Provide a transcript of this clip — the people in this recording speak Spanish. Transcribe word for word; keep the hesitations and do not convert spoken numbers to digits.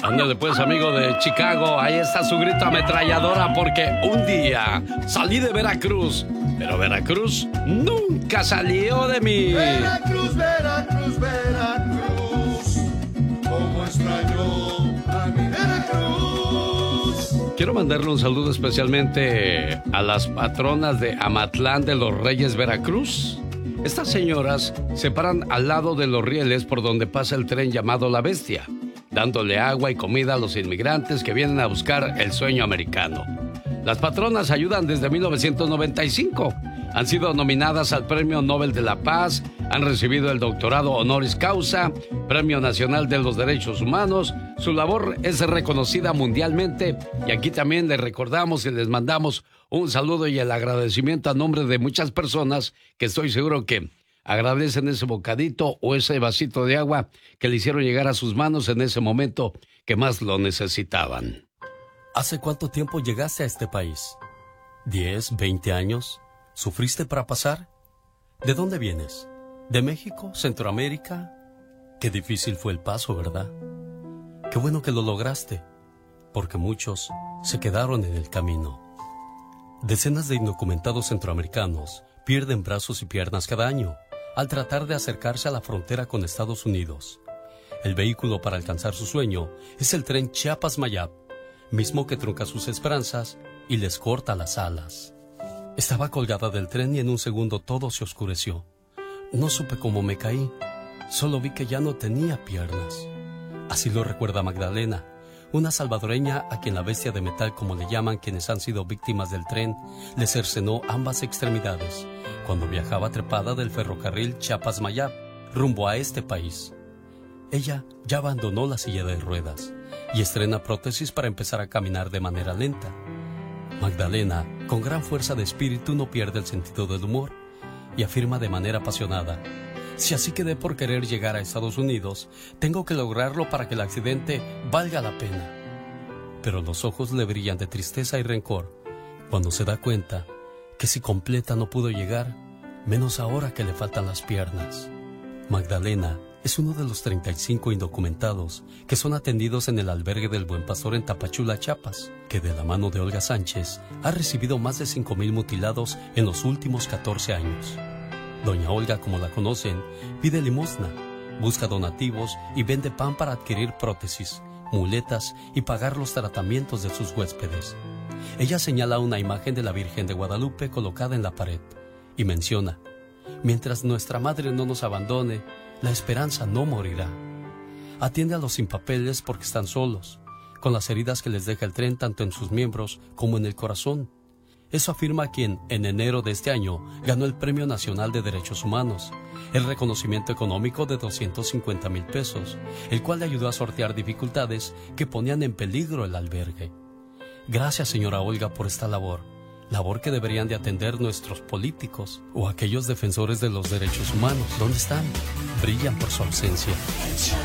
Ándale pues, amigo de Chicago, ahí está su grito ametralladora porque un día salí de Veracruz, pero Veracruz nunca salió de mí. Veracruz, Veracruz, Veracruz, cómo extraño a mi Veracruz. Quiero mandarle un saludo especialmente a las patronas de Amatlán de los Reyes, Veracruz. Estas señoras se paran al lado de los rieles por donde pasa el tren llamado La Bestia, dándole agua y comida a los inmigrantes que vienen a buscar el sueño americano. Las patronas ayudan desde mil novecientos noventa y cinco. Han sido nominadas al Premio Nobel de la Paz, han recibido el doctorado honoris causa, Premio Nacional de los Derechos Humanos. Su labor es reconocida mundialmente y aquí también les recordamos y les mandamos un saludo y el agradecimiento a nombre de muchas personas que estoy seguro que agradecen ese bocadito o ese vasito de agua que le hicieron llegar a sus manos en ese momento que más lo necesitaban. ¿Hace cuánto tiempo llegaste a este país? ¿Diez, veinte años? ¿Sufriste para pasar? ¿De dónde vienes? ¿De México? ¿Centroamérica? Qué difícil fue el paso, ¿verdad? Qué bueno que lo lograste, porque muchos se quedaron en el camino. Decenas de indocumentados centroamericanos pierden brazos y piernas cada año al tratar de acercarse a la frontera con Estados Unidos. El vehículo para alcanzar su sueño es el tren Chiapas-Mayab, mismo que trunca sus esperanzas y les corta las alas. Estaba colgada del tren y en un segundo todo se oscureció. No supe cómo me caí, solo vi que ya no tenía piernas. Así lo recuerda Magdalena, una salvadoreña a quien la bestia de metal, como le llaman quienes han sido víctimas del tren, le cercenó ambas extremidades cuando viajaba trepada del ferrocarril Chiapas-Mayab rumbo a este país. Ella ya abandonó la silla de ruedas y estrena prótesis para empezar a caminar de manera lenta. Magdalena, con gran fuerza de espíritu, no pierde el sentido del humor y afirma de manera apasionada: si así quedé por querer llegar a Estados Unidos, tengo que lograrlo para que el accidente valga la pena. Pero los ojos le brillan de tristeza y rencor cuando se da cuenta que si completa no pudo llegar, menos ahora que le faltan las piernas. Magdalena es uno de los treinta y cinco indocumentados que son atendidos en el albergue del Buen Pastor en Tapachula, Chiapas, que de la mano de Olga Sánchez ha recibido más de cinco mil mutilados en los últimos catorce años. Doña Olga, como la conocen, pide limosna, busca donativos y vende pan para adquirir prótesis, muletas y pagar los tratamientos de sus huéspedes. Ella señala una imagen de la Virgen de Guadalupe colocada en la pared y menciona: mientras nuestra madre no nos abandone, la esperanza no morirá. Atiende a los sin papeles porque están solos, con las heridas que les deja el tren tanto en sus miembros como en el corazón. Eso afirma quien, en enero de este año, ganó el Premio Nacional de Derechos Humanos, el reconocimiento económico de doscientos cincuenta mil pesos, el cual le ayudó a sortear dificultades que ponían en peligro el albergue. Gracias, señora Olga, por esta labor, labor que deberían de atender nuestros políticos o aquellos defensores de los derechos humanos. ¿Dónde están? Brillan por su ausencia.